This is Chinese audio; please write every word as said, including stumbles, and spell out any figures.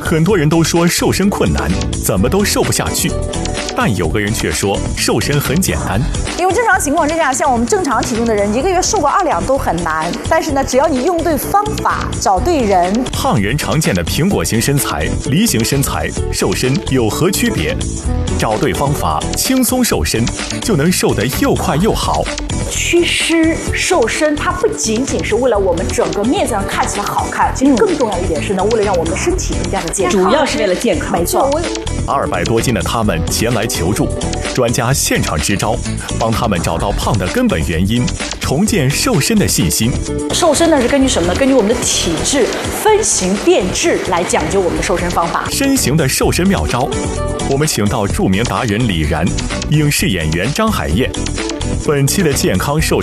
很多人都说瘦身困难，怎么都瘦不下去。但有个人却说瘦身很简单， 因为正常情况之下，像我们正常体重的人，一个月瘦个二两都很难。但是呢，只要你用对方法，找对人。 胖人常见的苹果型身材、梨形身材，瘦身有何区别？找对方法，轻松瘦身，就能瘦得又快又好。 祛湿瘦身，它不仅仅是为了我们整个面子上看起来好看，其实更重要一点是呢，为了让我们的身体更加的健康， 主要是为了健康。 没错。 二百多斤的他们前来求助，专家现场支招，帮他们找到胖的根本原因，重建瘦身的信心。 瘦身呢是根据什么呢？根据我们的体质分型变质来讲究我们的瘦身方法。 身形的瘦身妙招，我们请到著名达人李然、影视演员张海燕。本期的健康瘦身